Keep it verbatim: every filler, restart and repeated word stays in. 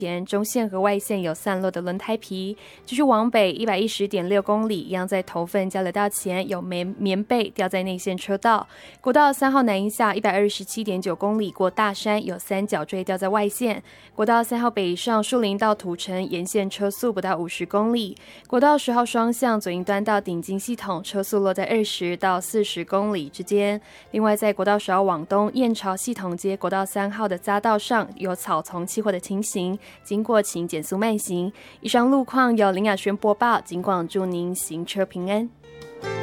前中线和外线有散落的轮胎皮。继续往北一百一十点六公里，一样在头份交流道前有棉棉被掉在内线车道。国道三号南一下一百二十七点九公里，过大山有三角锥掉在外线。国道三号北上树林到土城沿线车速不到五十公里。国道十号双向左营端到顶金系统车速落在二十到四十公里之间。另外在国道十号往东燕巢系统街国道三号的匝道上有草丛起火的情形，经过请减速慢行。以上路况由林雅轩播报，警广祝您行车平安。